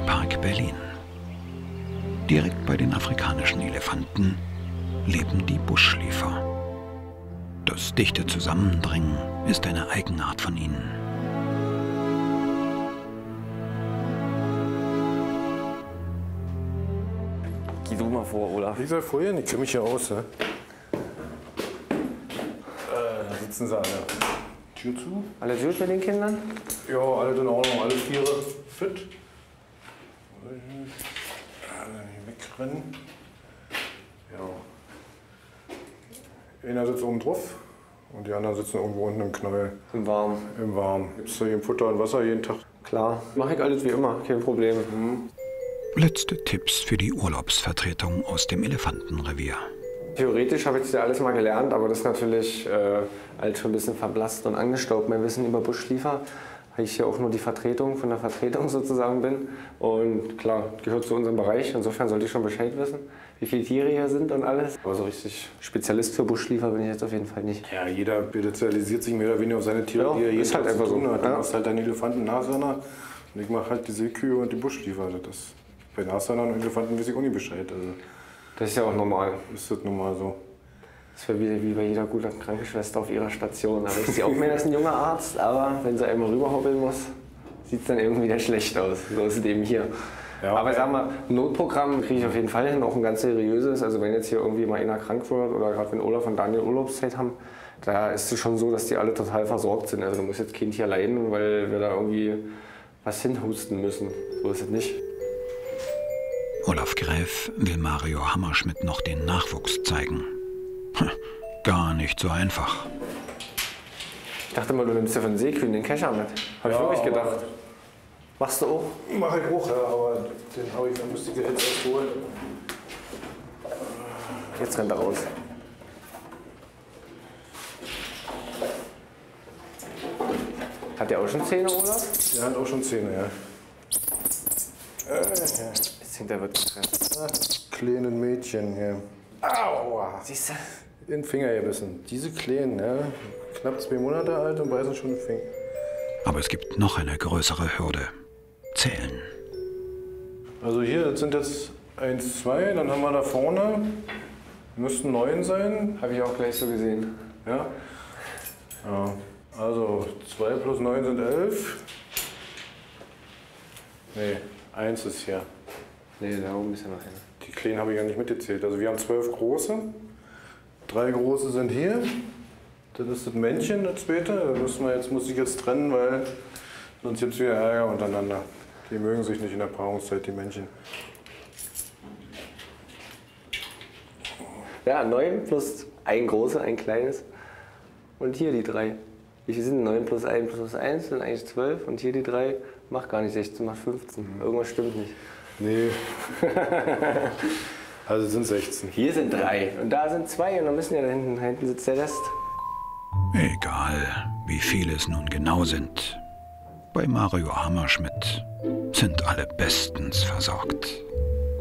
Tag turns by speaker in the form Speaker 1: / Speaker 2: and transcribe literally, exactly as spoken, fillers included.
Speaker 1: Nationalpark Berlin. Direkt bei den afrikanischen Elefanten leben die Buschschläfer. Das dichte Zusammendrängen ist eine Eigenart von ihnen.
Speaker 2: Geh du mal vor, Olaf.
Speaker 3: Ich soll vorhin, ich kenne mich ja aus. Ne? Äh, da sitzen sie alle. Tür zu.
Speaker 2: Alles gut mit den Kindern?
Speaker 3: Ja, alle in Ordnung, alle Tiere fit. Alle nicht wegrennen. Ja. Einer sitzt oben drauf und die anderen sitzen irgendwo unten im Knäuel.
Speaker 2: Im Warmen.
Speaker 3: Im Warmen. Gibt es da hier Futter und Wasser jeden Tag?
Speaker 2: Klar. Mache ich alles wie immer, kein Problem.
Speaker 3: Mhm.
Speaker 1: Letzte Tipps für die Urlaubsvertretung aus dem Elefantenrevier.
Speaker 2: Theoretisch habe ich das ja alles mal gelernt, aber das ist natürlich äh, alles schon ein bisschen verblasst und angestaubt. Mein Wissen über Buschschläfer, weil ich hier auch nur die Vertretung von der Vertretung sozusagen bin. Und klar, gehört zu unserem Bereich. Insofern sollte ich schon Bescheid wissen, wie viele Tiere hier sind und alles. Aber so richtig Spezialist für Buschschläfer bin ich jetzt auf jeden Fall nicht.
Speaker 3: Ja, jeder spezialisiert sich mehr oder weniger auf seine Tiere,
Speaker 2: ja,
Speaker 3: die er jeden
Speaker 2: ist halt
Speaker 3: Tag
Speaker 2: einfach
Speaker 3: zu tun
Speaker 2: so.
Speaker 3: hat.
Speaker 2: Ja.
Speaker 3: Du machst halt deine Elefanten, Nashörner und ich mache halt die Seekühe und die Buschschläfer. Das bei Nashörnern und Elefanten weiß ich auch nicht Bescheid. Also
Speaker 2: das ist ja auch normal.
Speaker 3: ist das normal so.
Speaker 2: Das wäre wie, wie bei jeder guten Krankenschwester auf ihrer Station. Da weiß sie auch mehr als ein junger Arzt, aber wenn sie einmal rüberhoppeln muss, sieht es dann irgendwie wieder schlecht aus. So ist es eben hier. Ja, aber sag mal, ein Notprogramm kriege ich auf jeden Fall hin, auch ein ganz seriöses. Also wenn jetzt hier irgendwie mal einer krank wird oder gerade wenn Olaf und Daniel Urlaubszeit haben, da ist es schon so, dass die alle total versorgt sind. Also da muss jetzt kein Tier leiden, weil wir da irgendwie was hinhusten müssen. So ist es nicht.
Speaker 1: Olaf Gräf will Mario Hammerschmidt noch den Nachwuchs zeigen. Gar nicht so einfach.
Speaker 2: Ich dachte mal, du nimmst ja von Seekühen den Kescher mit. Habe ich
Speaker 3: Ja,
Speaker 2: wirklich gedacht. Machst du auch?
Speaker 3: Mach ich auch, ja, aber den habe ich, dann müsste ich jetzt erst holen.
Speaker 2: Jetzt rennt er raus. Hat der auch schon Zähne, Olaf?
Speaker 3: Der hat auch schon Zähne, ja. Äh, ja.
Speaker 2: Jetzt hängt er wirklich dran.
Speaker 3: Ah, kleines Mädchen hier. Aua!
Speaker 2: Siehst du?
Speaker 3: In den Finger gebissen. Diese Kleinen, ja, knapp zwei Monate alt und beißen schon den Finger.
Speaker 1: Aber es gibt noch eine größere Hürde. Zählen.
Speaker 3: Also hier, das sind jetzt eins, zwei, dann haben wir da vorne, müssten neun sein.
Speaker 2: Habe ich auch gleich so gesehen.
Speaker 3: Ja. Ja. Also zwei plus neun sind elf. Nee, eins ist hier.
Speaker 2: Nee, da oben ist ja noch einer.
Speaker 3: Die Kleinen habe ich ja nicht mitgezählt. Also wir haben zwölf große. Drei große sind hier. Dann ist das Männchen, das zweite. Da müssen wir jetzt, muss ich jetzt trennen, weil sonst gibt es wieder Ärger untereinander. Die mögen sich nicht in der Paarungszeit, die Männchen.
Speaker 2: Ja, neun plus ein großes, ein kleines. Und hier die drei. Wie viel sind neun plus eins plus eins? Sind eigentlich zwölf. Und hier die drei macht gar nicht sechzehn, macht fünfzehn. Mhm. Irgendwas stimmt nicht.
Speaker 3: Nee. Also es sind sechzehn.
Speaker 2: Hier sind drei und da sind zwei und dann müssen ja da hinten, da hinten sitzt der Rest.
Speaker 1: Egal, wie viele es nun genau sind. Bei Mario Hammerschmidt sind alle bestens versorgt.